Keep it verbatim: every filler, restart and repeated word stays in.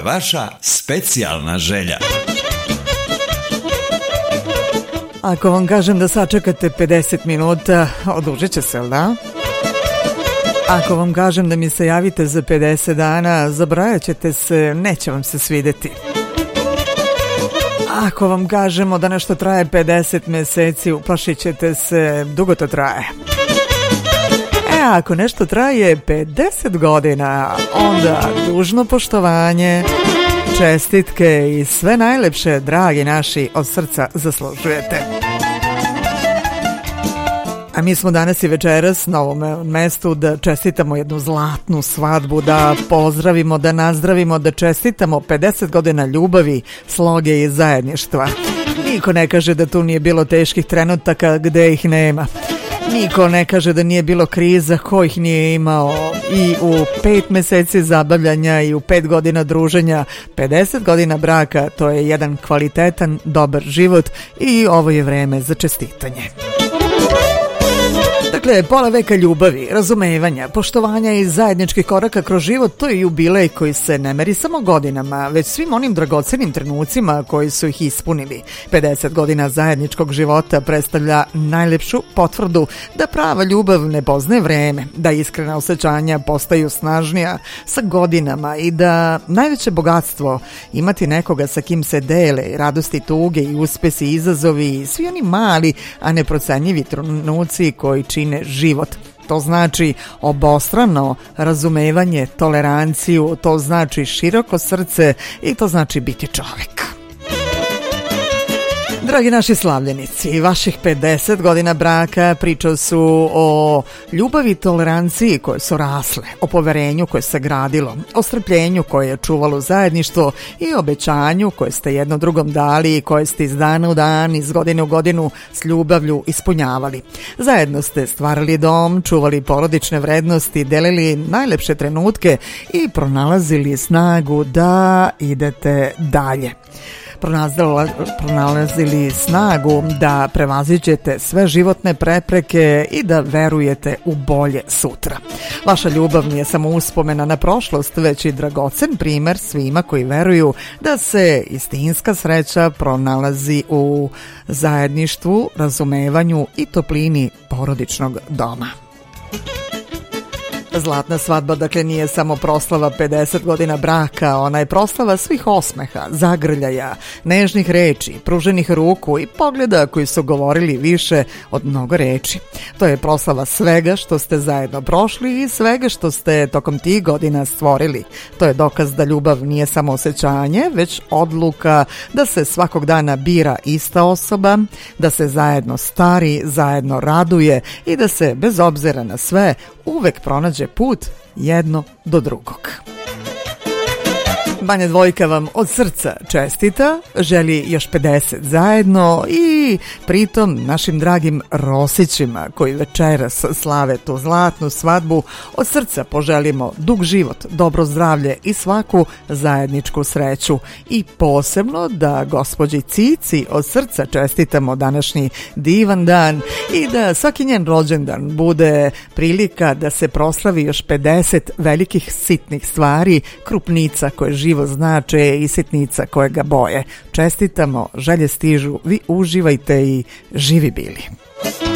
vaša specijalna želja. Ako vam kažem da sačekate pedeset minuta, odužit će se, da? Ako vam kažem da mi se javite za pedeset dana, zabrajat ćete se, neće vam se svideti. Ako vam kažemo da nešto traje pedeset meseci, uplašit ćete se, dugo to traje. E, ako nešto traje pedeset godina, onda dužno poštovanje, čestitke i sve najlepše, dragi naši, od srca zaslužujete. A mi smo danas i večeras na ovom mestu da čestitamo jednu zlatnu svadbu, da pozdravimo, da nazdravimo, da čestitamo pedeset godina ljubavi, sloge i zajedništva. Niko ne kaže da tu nije bilo teških trenutaka gde ih nema. Niko ne kaže da nije bilo kriza kojih nije imao i u pet meseci zabavljanja i u pet godina druženja, pedeset godina braka, to je jedan kvalitetan, dobar život i ovo je vreme za čestitanje. Dakle, pola veka ljubavi, razumevanja, poštovanja i zajedničkih koraka kroz život, to je jubilej koji se ne meri samo godinama, već svim onim dragocenim trenucima koji su ih ispunili. pedeset godina zajedničkog života predstavlja najlepšu potvrdu da prava ljubav ne poznaje vreme, da iskrena osjećanja postaju snažnija sa godinama i da najveće bogatstvo imati nekoga sa kim se dele radosti, tuge i uspesi, izazovi i svi oni mali, a neprocenjivi trenuci koji čine život. To znači obostrano razumevanje, toleranciju, to znači široko srce i to znači biti čovjek. Dragi naši slavljenici, vaših pedeset godina braka pričao su o ljubavi i toleranciji koje su rasle, o poverenju koje se gradilo, o strpljenju koje je čuvalo zajedništvo i obećanju koje ste jedno drugom dali i koje ste iz dana u dan, iz godine u godinu s ljubavlju ispunjavali. Zajedno ste stvarali dom, čuvali porodične vrednosti, delili najlepše trenutke i pronalazili snagu da idete dalje. Pronalazili snagu da prevaziđete sve životne prepreke i da verujete u bolje sutra. Vaša ljubav nije samo uspomena na prošlost, već i dragocen primer svima koji veruju da se istinska sreća pronalazi u zajedništvu, razumevanju i toplini porodičnog doma. Zlatna svadba, dakle, nije samo proslava pedeset godina braka, ona je proslava svih osmeha, zagrljaja, nežnih reči, pruženih ruku i pogleda koji su govorili više od mnogo reči. To je proslava svega što ste zajedno prošli i svega što ste tokom tih godina stvorili. To je dokaz da ljubav nije samo osjećanje, već odluka da se svakog dana bira ista osoba, da se zajedno stari, zajedno raduje i da se bez obzira na sve uvek pronađe put jedno do drugog. Banja Dvojka vam od srca čestita, želi još pedeset zajedno i pritom našim dragim Rosićima koji večeras slave tu zlatnu svadbu od srca poželimo dug život, dobro zdravlje i svaku zajedničku sreću. I posebno da gospođi Cici od srca čestitamo današnji divan dan i da svaki njen rođendan bude prilika da se proslavi još pedeset velikih sitnih stvari, krupnica koje živo znače i sitnica koje ga boje. Čestitamo, želje stižu, vi uživajte i živi bili.